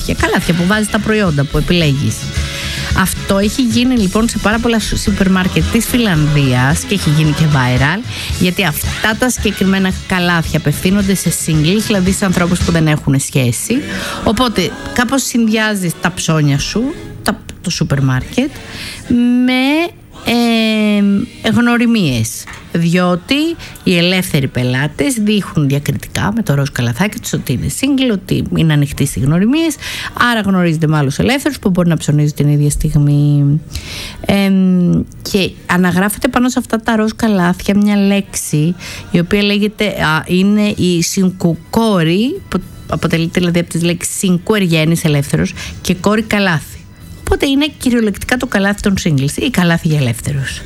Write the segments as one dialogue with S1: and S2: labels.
S1: καλάθια που βάζεις τα προϊόντα που επιλέγεις. Αυτό έχει γίνει λοιπόν σε πάρα πολλά σούπερ μάρκετ της Φιλανδίας και έχει γίνει και viral, γιατί αυτά τα συγκεκριμένα καλάθια απευθύνονται σε singles, δηλαδή σε ανθρώπους που δεν έχουν σχέση. Οπότε κάπως συνδυάζεις τα ψώνια σου, το σούπερ μάρκετ, με γνωριμίες, διότι οι ελεύθεροι πελάτες δείχνουν διακριτικά με το ροζ καλαθάκι τους ότι είναι single, ότι είναι ανοιχτοί στις γνωριμίες, άρα γνωρίζονται με άλλους ελεύθερους που μπορεί να ψωνίζουν την ίδια στιγμή. Και αναγράφεται πάνω σε αυτά τα ροζ καλάθια μια λέξη η οποία λέγεται, είναι η συνκουκόρη, που αποτελείται δηλαδή από τις λέξεις συνκου, εργένης, ελεύθερος, και κόρη, καλάθι. Οπότε είναι κυριολεκτικά το καλάθι των singles ή καλάθι για ελεύθερους.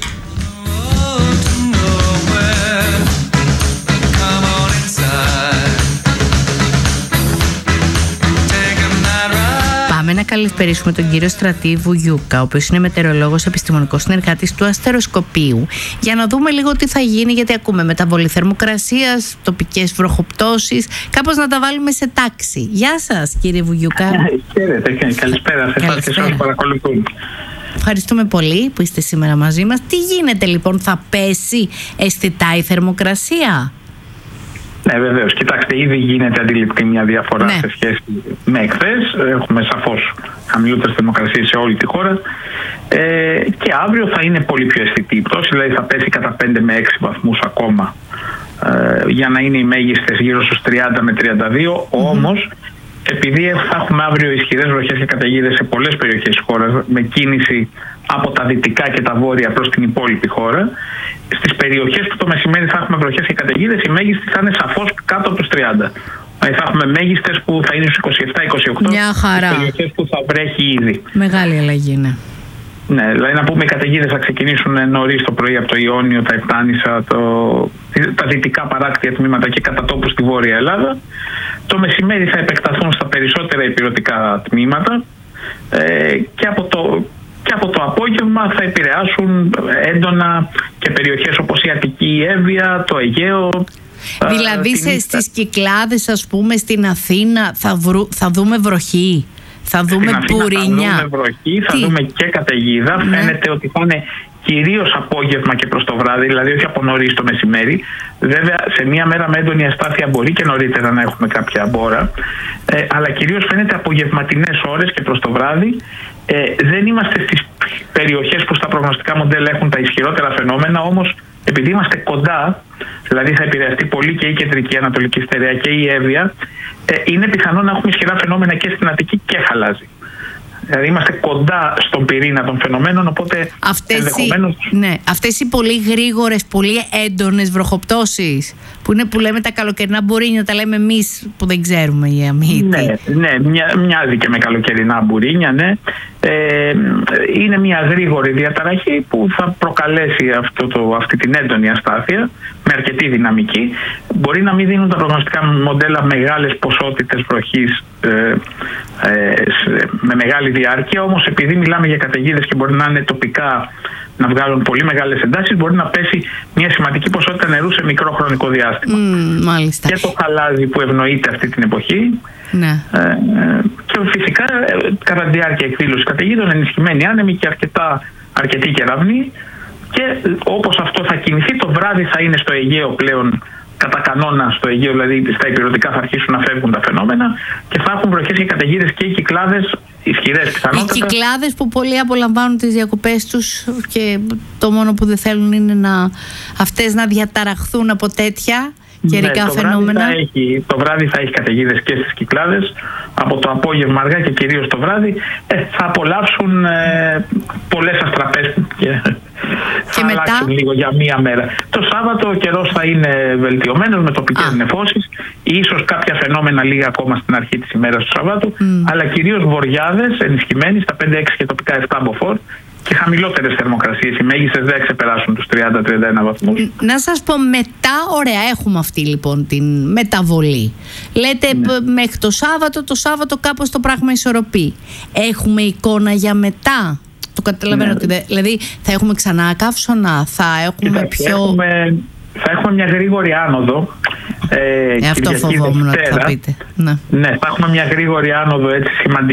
S1: Πάμε να καλησπερίσουμε τον κύριο Στρατή Βουγιούκα, ο οποίος είναι μετεωρολόγος, επιστημονικός συνεργάτης του αστεροσκοπείου, για να δούμε λίγο τι θα γίνει, γιατί ακούμε μεταβολή θερμοκρασίας, τοπικές βροχοπτώσεις, κάπως να τα βάλουμε σε τάξη. Γεια σας κύριε Βουγιούκα.
S2: Χαίρετε, καλησπέρα σε εσάς και σε όσους παρακολουθούν.
S1: Ευχαριστούμε πολύ που είστε σήμερα μαζί μας. Τι γίνεται λοιπόν, θα πέσει αισθητά η θερμοκρασία?
S2: Ναι, βεβαίως. Κοιτάξτε, ήδη γίνεται αντιληπτή μια διαφορά σε σχέση με εχθές. Έχουμε σαφώς χαμηλότερες θερμοκρασίες σε όλη τη χώρα. Και αύριο θα είναι πολύ πιο αισθητή η πτώση, δηλαδή θα πέσει κατά 5 με 6 βαθμούς ακόμα, για να είναι οι μέγιστες γύρω στους 30 με 32. Όμως, επειδή θα έχουμε αύριο ισχυρές βροχές και καταιγίδες σε πολλές περιοχές της χώρας, με κίνηση από τα δυτικά και τα βόρεια προς την υπόλοιπη χώρα, στις περιοχές που το μεσημέρι θα έχουμε βροχές και καταιγίδες, οι μέγιστοι θα είναι σαφώς κάτω από τους 30. Θα έχουμε μέγιστες που θα είναι στους 27-28,
S1: μια χαρά.
S2: Στις περιοχές που θα βρέχει ήδη.
S1: Μεγάλη αλλαγή είναι.
S2: Ναι, δηλαδή να πούμε οι καταιγίδες θα ξεκινήσουν νωρίς το πρωί από το Ιόνιο, τα Επτάνησα, τα δυτικά παράκτια τμήματα και κατά τόπου στη Βόρεια Ελλάδα. Το μεσημέρι θα επεκταθούν στα περισσότερα ηπειρωτικά τμήματα και από το απόγευμα θα επηρεάσουν έντονα και περιοχές όπως η Αττική, η Εύβοια, το Αιγαίο.
S1: Δηλαδή στις Κυκλάδες, ας πούμε, στην Αθήνα θα δούμε βροχή? Θα δούμε μπουρίνια?
S2: Θα δούμε βροχή, θα δούμε και καταιγίδα. Ναι. Φαίνεται ότι θα είναι κυρίως απόγευμα και προς το βράδυ, δηλαδή όχι από νωρίς το μεσημέρι. Βέβαια, σε μια μέρα με έντονη αστάθεια μπορεί και νωρίτερα να έχουμε κάποια μπόρα. Αλλά κυρίως φαίνεται απογευματινές ώρες και προς το βράδυ. Δεν είμαστε στις περιοχές που στα προγνωστικά μοντέλα έχουν τα ισχυρότερα φαινόμενα, όμως επειδή είμαστε κοντά, δηλαδή θα επηρεαστεί πολύ και η κεντρική ανατολική στερεά και η Εύβοια, είναι πιθανό να έχουμε ισχυρά φαινόμενα και στην Αττική και χαλάζι. Δηλαδή είμαστε κοντά στον πυρήνα των φαινομένων, οπότε ενδεχομένως...
S1: Αυτές οι πολύ γρήγορες, πολύ έντονες βροχοπτώσεις που λέμε τα καλοκαιρινά μπουρίνια, τα λέμε εμείς που δεν ξέρουμε η αμύτη.
S2: Ναι, μοιάζει και με καλοκαιρινά μπουρίνια, ναι. Είναι μια γρήγορη διαταραχή που θα προκαλέσει αυτή την έντονη αστάθεια με αρκετή δυναμική. Μπορεί να μην δίνουν τα προγνωστικά μοντέλα μεγάλες ποσότητες βροχής με μεγάλη διάρκεια, όμως επειδή μιλάμε για καταιγίδες και μπορεί να είναι τοπικά να βγάλουν πολύ μεγάλες εντάσεις, μπορεί να πέσει μια σημαντική ποσότητα νερού σε μικρό χρονικό διάστημα.
S1: Μάλιστα.
S2: Και το χαλάζι που ευνοείται αυτή την εποχή.
S1: Ναι.
S2: Και φυσικά κατά τη διάρκεια εκδήλωσης καταιγίδων ενισχυμένη άνεμη και αρκετή κεραυνή, και όπως αυτό θα κινηθεί το βράδυ θα είναι στο Αιγαίο πλέον, κατά κανόνα στο Αιγαίο, δηλαδή στα ηπειρωτικά θα αρχίσουν να φεύγουν τα φαινόμενα και θα έχουν βροχές και καταιγίδες και οι Κυκλάδες ισχυρές πιθανότατα.
S1: Οι Κυκλάδες που πολλοί απολαμβάνουν τις διακοπές τους και το μόνο που δεν θέλουν είναι αυτές να διαταραχθούν από τέτοια καιρικά φαινόμενα.
S2: Το βράδυ θα έχει καταιγίδες και στις Κυκλάδες. Από το απόγευμα αργά και κυρίως το βράδυ θα απολαύσουν πολλές αστραπές και θα αλλάξουν λίγο για μία μέρα. Το Σάββατο ο καιρός θα είναι βελτιωμένος με τοπικές νεφώσεις, ίσως κάποια φαινόμενα λίγα ακόμα στην αρχή της ημέρας του Σαββάτου, αλλά κυρίως βοριάδες ενισχυμένοι στα 5-6 και τοπικά 7 μποφόρ και χαμηλότερες θερμοκρασίες. Οι μέγιστες δεν ξεπεράσουν τους 30-31 βαθμούς.
S1: Να σας πω, μετά, ωραία, έχουμε αυτή λοιπόν την μεταβολή. Λέτε μέχρι το Σάββατο κάπως το πράγμα ισορροπεί. Έχουμε εικόνα για μετά? Το καταλαβαίνω ότι δηλαδή θα έχουμε ξανά καύσωνα, θα έχουμε
S2: θα έχουμε μια γρήγορη άνοδο.
S1: Αυτό φοβόμουν ότι θα πείτε.
S2: Ναι, θα έχουμε μια γρήγορη άνοδο έτσι σημαντική.